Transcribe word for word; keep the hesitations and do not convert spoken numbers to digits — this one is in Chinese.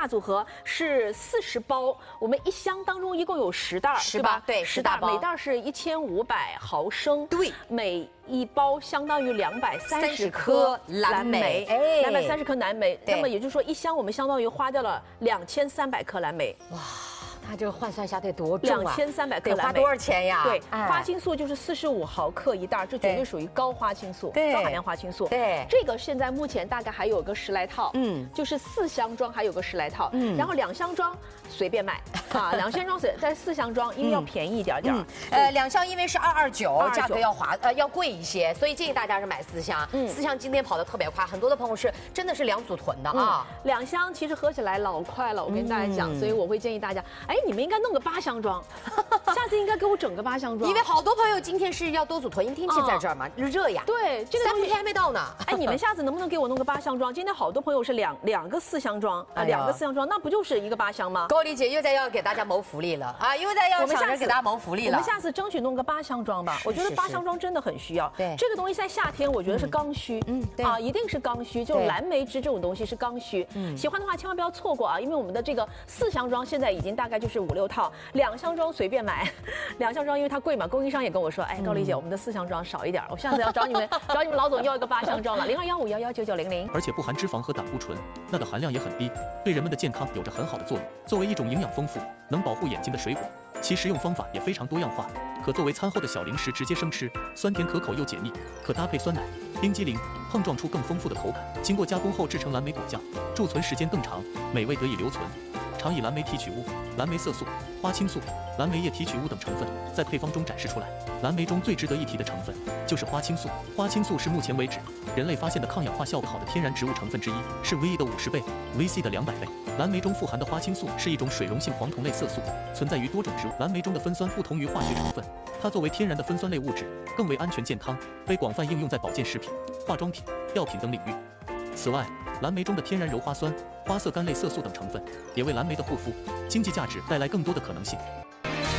大组合是四十包，我们一箱当中一共有十袋， 十对吧？ 对， 十袋， 十大包， 每袋是一千五百毫升， 对， 每一包相当于两百三十颗颗蓝莓， 哎，两百三十颗蓝莓， 对那么也就是说一箱我们相当于花掉了两千三百克蓝莓， 哇。 那这个换算一下得多重啊？ 两千三百克得花多少钱呀？ 对， 哎、 花青素就是四十五毫克一袋，这绝对属于高花青素，高含量花青素。 对， 这个现在目前大概还有个十来套，嗯，就是四箱装还有个十来套，嗯，然后两箱装随便卖啊，两箱装随，但是四箱装因为要便宜一点点，嗯、 呃，两箱因为是二二九，价格要划呃要贵一些，所以建议大家是买四箱。嗯，四箱今天跑得特别快，很多的朋友是真的是两组囤的啊。 嗯、两箱其实喝起来老快了，我跟大家讲，嗯、所以我会建议大家，哎，你们应该弄个八。 八箱装，下次应该给我整个八箱装， 因为好多朋友今天是要多组囤，因为天气在这儿嘛，热呀。 对，这个三伏天还没到呢。 哎，你们下次能不能给我弄个八箱装？今天好多朋友是两两个四箱装啊，两个四箱装，那不就是一个八箱吗？ 高丽姐又在要给大家谋福利了啊，又在要抢着给大家谋福利了。 我们下次争取弄个八箱装吧，我觉得八箱装真的很需要。对，这个东西在夏天我觉得是刚需，嗯，啊，一定是刚需，就蓝莓汁这种东西是刚需。嗯，喜欢的话千万不要错过啊，因为我们的这个四箱装现在已经大概就是五六套，两箱装随。 随便买，两箱装因为它贵嘛，供应商也跟我说，哎，高丽姐，我们的四箱装少一点，我下次要找你们找你们老总要一个八箱装了，零二幺五幺幺九九零零。 而且不含脂肪和胆固醇，钠的含量也很低，对人们的健康有着很好的作用。作为一种营养丰富、能保护眼睛的水果，其食用方法也非常多样化，可作为餐后的小零食直接生吃，酸甜可口又解腻，可搭配酸奶、冰激凌，碰撞出更丰富的口感。经过加工后制成蓝莓果酱，贮存时间更长，美味得以留存。 常以蓝莓提取物、蓝莓色素、花青素、蓝莓叶提取物等成分在配方中展示出来。蓝莓中最值得一提的成分就是花青素。花青素是目前为止人类发现的抗氧化效果好的天然植物成分之一，是 V E 的五十倍 ，V C 的两百倍。蓝莓中富含的花青素是一种水溶性黄酮类色素，存在于多种植物。蓝莓中的酚酸不同于化学成分，它作为天然的酚酸类物质，更为安全健康，被广泛应用在保健食品、化妆品、药品等领域。此外，蓝莓中的天然鞣花酸、花色苷类色素等成分，也为蓝莓的护肤、经济价值带来更多的可能性。